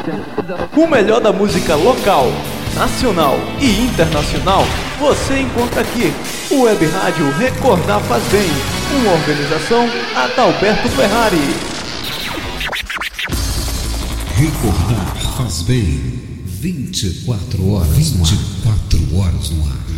O melhor da música local, nacional e internacional você encontra aqui. O Web Rádio Recordar Faz Bem, uma organização Adalberto Ferrari. Recordar Faz Bem, 24 horas no ar.